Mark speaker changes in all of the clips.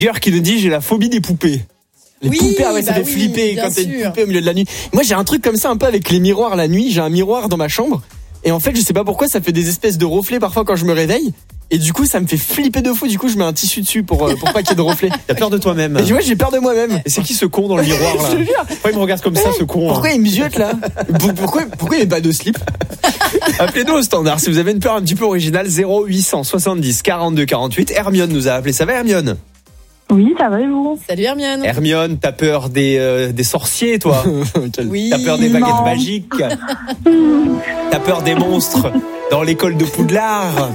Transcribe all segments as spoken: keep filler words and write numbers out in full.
Speaker 1: Geur qui nous dit j'ai la phobie des poupées. Les
Speaker 2: oui,
Speaker 1: poupées, ah ouais, ça
Speaker 2: bah
Speaker 1: fait
Speaker 2: oui,
Speaker 1: flipper quand t'as une poupée au milieu de la nuit. Moi, j'ai un truc comme ça un peu avec les miroirs la nuit. J'ai un miroir dans ma chambre. Et en fait, je sais pas pourquoi, ça fait des espèces de reflets parfois quand je me réveille. Et du coup, ça me fait flipper de fou. Du coup, je mets un tissu dessus pour, euh, pour pas qu'il y ait de reflets.
Speaker 3: T'as peur de toi-même.
Speaker 1: Et ouais, j'ai peur de moi-même.
Speaker 3: Et c'est qui ce con dans le miroir là?
Speaker 1: Je te jure.
Speaker 3: Pourquoi il me regarde comme ça, ce con?
Speaker 1: Pourquoi
Speaker 3: hein
Speaker 1: il me ziote là? Pourquoi, pourquoi il est pas de slip?
Speaker 3: Appelez-nous au standard si vous avez une peur un petit peu originale. Zéro huit cent soixante-dix quarante-deux quarante-huit. Hermione nous a appelé. Ça va, Hermione?
Speaker 4: Oui, ça va et vous?
Speaker 2: Salut Hermione.
Speaker 3: Hermione, t'as peur des, euh, des sorciers, toi?
Speaker 2: Oui.
Speaker 3: T'as peur des baguettes
Speaker 4: Non.
Speaker 3: magiques? T'as peur des monstres dans l'école de Poudlard?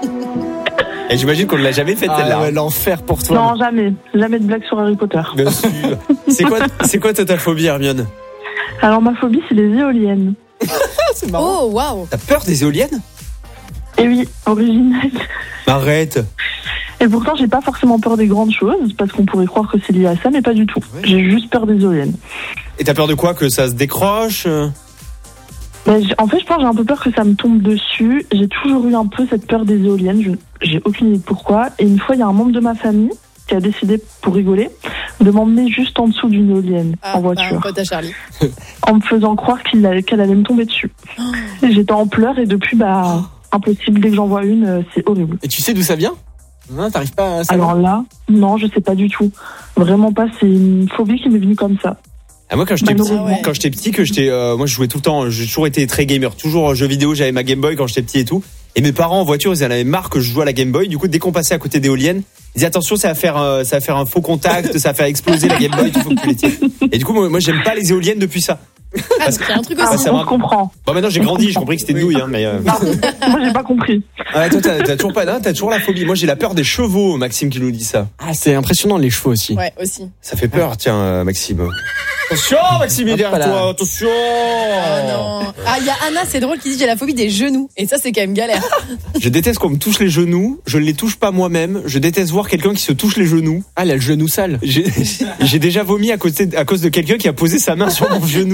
Speaker 3: Et j'imagine qu'on ne l'a jamais fait celle-là.
Speaker 1: Ah ouais, l'enfer pour toi.
Speaker 4: Non, jamais. Jamais de blague sur Harry Potter.
Speaker 3: Bien sûr. C'est quoi, c'est quoi ta phobie, Hermione?
Speaker 4: Alors, ma phobie, c'est les éoliennes.
Speaker 1: C'est marrant.
Speaker 2: Oh waouh.
Speaker 3: T'as peur des éoliennes?
Speaker 4: Et oui, original.
Speaker 3: Arrête.
Speaker 4: Et pourtant, j'ai pas forcément peur des grandes choses, parce qu'on pourrait croire que c'est lié à ça, mais pas du tout. J'ai juste peur des éoliennes.
Speaker 3: Et t'as peur de quoi? Que ça se décroche?
Speaker 4: Ben, j'- en fait, je pense que j'ai un peu peur que ça me tombe dessus. J'ai toujours eu un peu cette peur des éoliennes. Je, j'ai aucune idée de pourquoi. Et une fois, il y a un membre de ma famille qui a décidé, pour rigoler, de m'emmener juste en dessous d'une éolienne,
Speaker 2: Ah,
Speaker 4: en
Speaker 2: bah, un
Speaker 4: voiture,
Speaker 2: pote à Charlie.
Speaker 4: en me faisant croire qu'il allait- qu'elle allait me tomber dessus. Et j'étais en pleurs et depuis, bah, impossible. Dès que j'en vois une, euh, c'est horrible.
Speaker 1: Et tu sais d'où ça vient? Non, t'arrives pas à savoir.
Speaker 4: Alors là, non, je sais pas du tout. Vraiment pas. C'est une phobie qui m'est venue comme ça.
Speaker 3: Ah, moi quand j'étais petit,
Speaker 4: Malheureusement.
Speaker 3: quand j'étais petit, que j'étais, euh, moi je jouais tout le temps. J'ai toujours été très gamer, toujours jeux vidéo. J'avais ma Game Boy quand j'étais petit et tout. Et mes parents en voiture, ils en avaient marre que je jouais à la Game Boy. Du coup, dès qu'on passait à côté d'éoliennes, ils disaient attention, ça va faire, euh, ça va faire un faux contact, ça va faire exploser la Game Boy. Il faut que tu les tiennes. Et du coup, moi, moi, j'aime pas les éoliennes depuis ça.
Speaker 2: Ah,
Speaker 3: Parce
Speaker 2: donc il y a un truc
Speaker 4: Ah,
Speaker 2: aussi.
Speaker 3: ça
Speaker 4: on
Speaker 3: va.
Speaker 4: se comprend.
Speaker 3: Bon, maintenant j'ai grandi, j'ai compris que c'était une nouille, hein, mais. Euh...
Speaker 4: Moi, j'ai pas compris.
Speaker 3: Ah, toi, t'as, t'as toujours pas, non, t'as toujours la phobie. Moi, j'ai la peur des chevaux, Maxime qui nous dit ça.
Speaker 1: Ah, c'est impressionnant les chevaux aussi.
Speaker 2: Ouais, aussi.
Speaker 3: Ça fait peur, tiens, euh, Maxime. Attention, Maxime, il est derrière
Speaker 1: Hop là.
Speaker 3: toi, attention.
Speaker 2: Oh non. Ah, il y a Anna, c'est drôle, qui dit j'ai la phobie des genoux. Et ça, c'est quand même galère.
Speaker 3: Je déteste qu'on me touche les genoux. Je ne les touche pas moi-même. Je déteste voir quelqu'un qui se touche les genoux.
Speaker 1: Ah, il a le genou sale.
Speaker 3: J'ai, j'ai déjà vomi à cause, de, à cause de quelqu'un qui a posé sa main sur mon genou.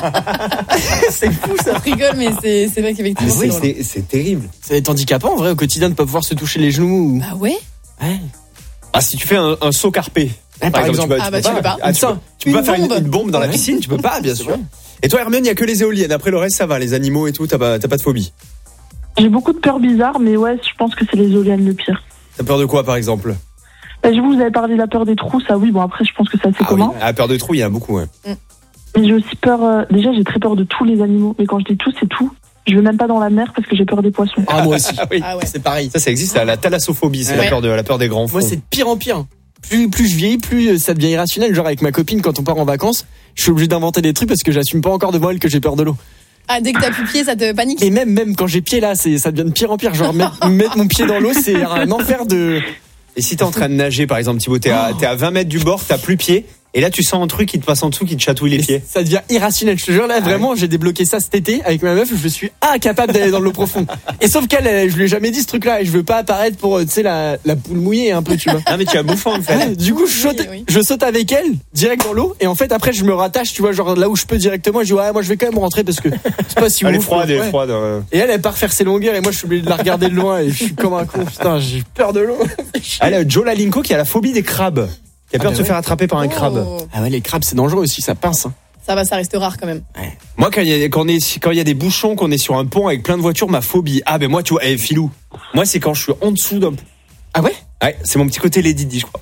Speaker 1: C'est fou ça.
Speaker 2: Je rigole, mais c'est, c'est vrai qu'effectivement,
Speaker 3: Ah,
Speaker 2: c'est
Speaker 3: c'est,
Speaker 2: drôle.
Speaker 3: c'est, c'est terrible.
Speaker 1: Ça va être handicapant en vrai au quotidien de pas pouvoir se toucher les genoux. ou-
Speaker 2: Bah ouais.
Speaker 1: Ouais.
Speaker 3: Ah, si tu fais un, un saut carpé.
Speaker 1: Ah, par exemple.
Speaker 3: tu peux,
Speaker 2: Ah, bah, tu peux pas.
Speaker 3: Ah, tu peux, tu peux
Speaker 2: Une
Speaker 3: pas faire une,
Speaker 2: bombe.
Speaker 3: une bombe dans la
Speaker 1: Ouais.
Speaker 3: piscine, tu peux pas, bien
Speaker 1: C'est
Speaker 3: sûr.
Speaker 1: vrai.
Speaker 3: Et toi, Hermione, il y a que les éoliennes. Après le reste, ça va. Les animaux et tout, t'as pas, t'as pas de phobie.
Speaker 4: J'ai beaucoup de peurs bizarres, mais ouais, je pense que c'est les éoliennes le pire.
Speaker 3: T'as peur de quoi, par exemple?
Speaker 4: Bah, je vous avez parlé de la peur des trous, ça oui, bon après je pense que c'est assez
Speaker 3: Ah oui,
Speaker 4: commun.
Speaker 3: ah, peur de trou, il y en a beaucoup, ouais.
Speaker 4: Mais j'ai aussi peur, euh, déjà j'ai très peur de tous les animaux, mais quand je dis tous, c'est tout. Je vais même pas dans la mer parce que j'ai peur des poissons.
Speaker 1: Ah, moi aussi.
Speaker 3: Ah oui.
Speaker 2: Ah ouais.
Speaker 1: C'est pareil.
Speaker 3: Ça, ça existe, la, la thalassophobie, c'est
Speaker 2: Ouais.
Speaker 3: la peur de, la peur des grands fonds.
Speaker 1: Moi, c'est de pire en pire. Plus, plus je vieillis, plus ça devient irrationnel. Genre avec ma copine, quand on part en vacances, je suis obligé d'inventer des trucs parce que j'assume pas encore devant elle que j'ai peur de l'eau.
Speaker 2: Ah, dès que t'as plus pied, ça te panique.
Speaker 1: Et même, même quand j'ai pied là, c'est, ça devient de pire en pire. Genre mettre, mettre mon pied dans l'eau, c'est un enfer de.
Speaker 3: Et si t'es en train de nager, par exemple, Thibaut, t'es à, t'es à vingt mètres du bord, t'as plus pied, et là tu sens un truc qui te passe en dessous, qui te chatouille les
Speaker 1: Et
Speaker 3: pieds.
Speaker 1: ça devient irrationnel. Je te jure là, vraiment, j'ai débloqué ça cet été avec ma meuf. Je suis incapable d'aller dans l'eau profonde. Et sauf qu'elle, elle, je lui ai jamais dit ce truc-là. Et je veux pas apparaître pour, tu sais, la, la poule mouillée un peu, tu vois.
Speaker 3: Ah, mais tu as bouffant, en fait.
Speaker 1: Ouais, du coup, je
Speaker 2: Oui,
Speaker 1: saute,
Speaker 2: oui.
Speaker 1: je saute avec elle, direct dans l'eau, et en fait, après, je me rattache, tu vois, genre là où je peux directement, je dis, ouais, moi, je vais quand même rentrer parce que c'est pas si
Speaker 3: Elle est
Speaker 1: ouf,
Speaker 3: froide, elle
Speaker 1: ouais.
Speaker 3: est froide. euh.
Speaker 1: Et elle, elle part faire ses longueurs, et moi, je suis obligé de la regarder de loin, et je suis comme un con, putain, j'ai peur de l'eau.
Speaker 3: Ah, là, Joe Lalinko qui a la phobie des crabes. Qui a peur
Speaker 1: Ah,
Speaker 3: de
Speaker 1: bah
Speaker 3: se faire attraper par un
Speaker 2: Oh.
Speaker 3: crabe.
Speaker 1: Ah ouais, les crabes, c'est dangereux aussi, ça pince, hein.
Speaker 2: Ça va, ça reste rare quand même.
Speaker 3: Moi, quand il y a, quand on est, quand il y a des bouchons, qu'on est sur un pont avec plein de voitures, ma phobie. Ah, ben moi, tu vois, eh, Filou. Moi, c'est quand je suis en dessous d'un pont.
Speaker 1: Ah ouais?
Speaker 3: Ouais, c'est mon petit côté Lady Di, je crois.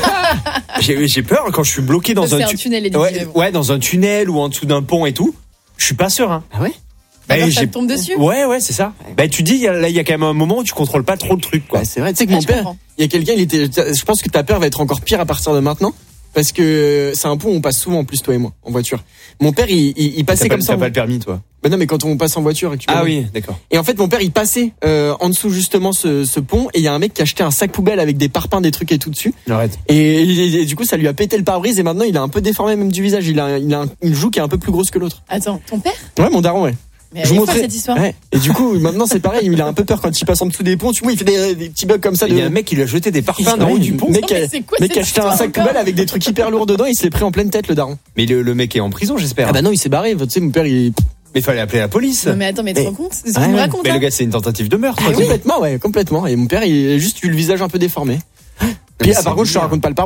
Speaker 3: j'ai, j'ai peur quand je suis bloqué dans
Speaker 2: Ça,
Speaker 3: un,
Speaker 2: c'est un
Speaker 3: tu-
Speaker 2: tunnel, Lady Di,
Speaker 3: ouais,
Speaker 2: mais bon.
Speaker 3: ouais, dans un tunnel ou en dessous d'un pont et tout. Je suis pas serein.
Speaker 1: Ah ouais?
Speaker 2: Bah,
Speaker 3: Bah,
Speaker 2: alors, ça
Speaker 3: j'ai-
Speaker 2: te tombe dessus.
Speaker 3: Ouais, ouais, c'est ça. Bah, tu dis, il y a- là, il y a quand même un moment où tu contrôles pas trop le truc, quoi.
Speaker 1: Ouais, c'est vrai, tu sais que
Speaker 2: Ah,
Speaker 1: mon
Speaker 2: je
Speaker 1: père,
Speaker 2: comprends.
Speaker 1: il y a quelqu'un, il était, je pense que ta peur va être encore pire à partir de maintenant. Parce que c'est un pont où on passe souvent, en plus, toi et moi, en voiture. Mon père, il, il, il
Speaker 3: T'as
Speaker 1: passait
Speaker 3: pas,
Speaker 1: comme ça.
Speaker 3: t'as pas le permis, toi.
Speaker 1: Bah non, mais quand on passe en voiture et que tu
Speaker 3: Ah
Speaker 1: conduis.
Speaker 3: oui, d'accord.
Speaker 1: Et en fait, mon père, il passait euh, en dessous justement ce, ce pont, et il y a un mec qui a acheté un sac poubelle avec des parpaings, des trucs et tout dessus.
Speaker 3: Arrête.
Speaker 1: Et, et- et du coup, ça lui a pété le pare-brise, et maintenant, il a un peu déformé même du visage. Il a, il a un- une joue qui est un peu plus grosse que l'autre.
Speaker 2: Attends, ton père?
Speaker 1: Ouais, mon daron, ouais.
Speaker 2: Mais
Speaker 1: Je
Speaker 2: elle est
Speaker 1: vous
Speaker 2: folle,
Speaker 1: montrais-
Speaker 2: cette histoire.
Speaker 1: Ouais. Et du coup, maintenant, c'est pareil. Il a un peu peur quand il passe en dessous des ponts. Tu vois, il fait des, des petits bugs comme ça.
Speaker 3: Il y a
Speaker 1: de-
Speaker 3: un mec qui lui a jeté des parfums
Speaker 1: Ouais,
Speaker 3: dans le haut du pont.
Speaker 1: Mec,
Speaker 2: Non, mais
Speaker 1: a-
Speaker 2: c'est quoi
Speaker 1: mec
Speaker 2: cette
Speaker 1: a acheté un
Speaker 2: histoire
Speaker 1: sac
Speaker 2: encore
Speaker 1: poubelle avec des trucs hyper lourds dedans. Il se l'est pris en pleine tête, le daron.
Speaker 3: Mais le, le mec est en prison, j'espère.
Speaker 1: Ah bah non, il s'est barré. Tu sais, mon père, il.
Speaker 3: Mais il fallait appeler la police.
Speaker 2: Non, mais attends, mais tu te
Speaker 1: Mais-
Speaker 2: rends compte? C'est ce
Speaker 1: Ouais,
Speaker 2: qu'il me
Speaker 1: ouais.
Speaker 2: raconte,
Speaker 3: Mais
Speaker 2: là.
Speaker 3: le gars, c'est une tentative de meurtre.
Speaker 1: Ah,
Speaker 3: quoi.
Speaker 1: complètement, ouais, complètement. Et mon père, il a juste eu le visage un peu déformé. Puis,
Speaker 3: Mais
Speaker 1: ah, par
Speaker 3: c'est
Speaker 1: contre, je te
Speaker 3: bizarre.
Speaker 1: raconte pas le